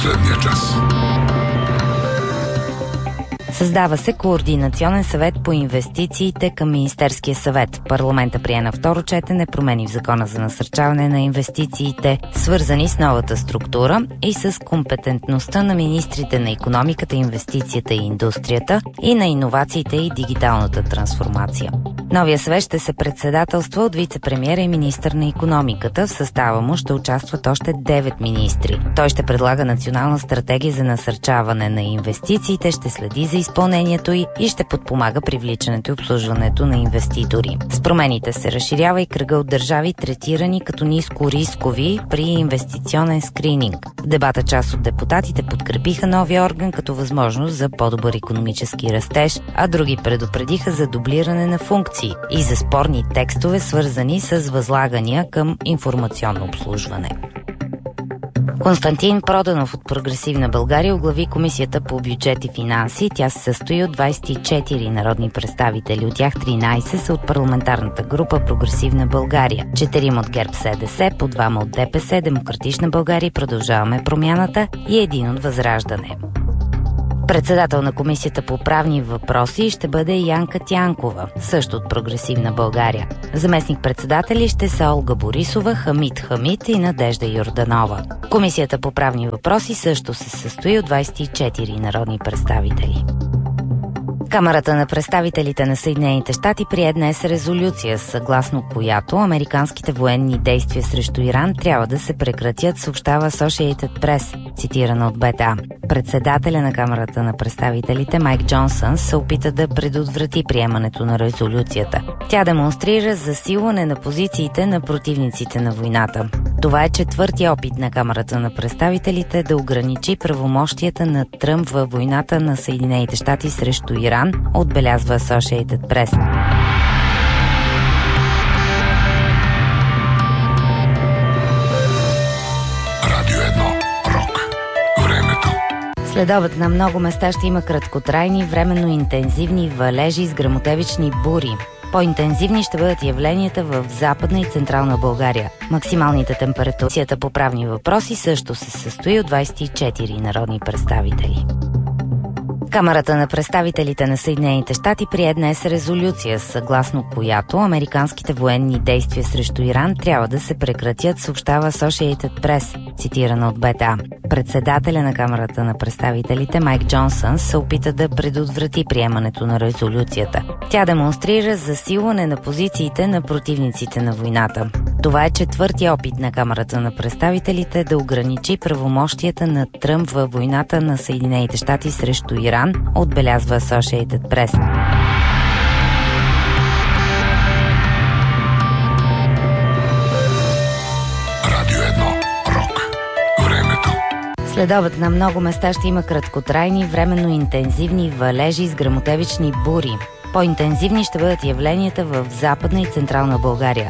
последния час. Създава се Координационен съвет по инвестициите към Министерския съвет. Парламента прие на второ четене промени в Закона за насърчаване на инвестициите, свързани с новата структура и с компетентността на министрите на икономиката, инвестицията и индустрията и на иновациите и дигиталната трансформация. Новия съвет ще се председателства от вице-премиера и министър на икономиката. В състава му ще участват още 9 министри. Той ще предлага национална стратегия за насърчаване на инвестициите, ще следи за изпълнението й и ще подпомага привличането и обслужването на инвеститори. С промените се разширява и кръга от държави, третирани като ниско рискови при инвестиционен скрининг. В дебата част от депутатите подкрепиха новия орган като възможност за по-добър икономически растеж, а други предупредиха за дублиране на функции и за спорни текстове, свързани с възлагания към информационно обслужване. Константин Проданов от Прогресивна България оглави Комисията по бюджет и финанси. Тя се състои от 24 народни представители. От тях 13 са от парламентарната група Прогресивна България, 4 от ГЕРБ-СДС, по 2 от ДПС, Демократична България, Продължаваме промяната и 1 от Възраждане. Председател на Комисията по правни въпроси ще бъде Янка Тянкова, също от Прогресивна България. Заместник-председатели ще са Олга Борисова, Хамид Хамид и Надежда Йорданова. Комисията по правни въпроси също се състои от 24 народни представители. Камарата на представителите на Съединените щати прие днес резолюция, съгласно която американските военни действия срещу Иран трябва да се прекратят, съобщава Associated Press, цитирана от БТА. Председателя на Камарата на представителите Майк Джонсън се опита да предотврати приемането на резолюцията. Тя демонстрира засилване на позициите на противниците на войната. Това е четвъртия опит на Камарата на представителите да ограничи правомощията на Тръмп във войната на Съединените щати срещу Иран, отбелязва Associated Press. Радио 1. Рок. Времето. Следобед на много места ще има краткотрайни, временно интензивни валежи с гръмотевични бури. По-интензивни ще бъдат явленията в Западна и Централна България. Максималните температури по правни въпроси също се състои от 24 народни представители. Камарата на представителите на Съединените щати прие днес резолюция, съгласно която американските военни действия срещу Иран трябва да се прекратят, съобщава Associated Press, цитирана от БТА. Председателя на Камарата на представителите Майк Джонсън се опита да предотврати приемането на резолюцията. Тя демонстрира засилване на позициите на противниците на войната. Това е четвъртия опит на Камарата на представителите да ограничи правомощията на Тръмп във войната на Съединените щати срещу Иран, отбелязва Associated Press. Радио 1. Рок. Времето. Следобед на много места ще има краткотрайни, временно интензивни валежи с гръмотевични бури. По-интензивни ще бъдат явленията в Западна и Централна България.